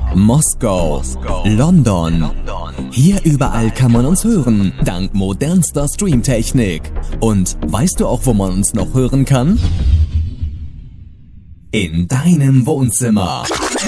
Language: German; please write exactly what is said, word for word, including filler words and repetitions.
Moskau, London. Hier überall kann man uns hören, dank modernster Streamtechnik. Und weißt du auch, wo man uns noch hören kann? In deinem Wohnzimmer.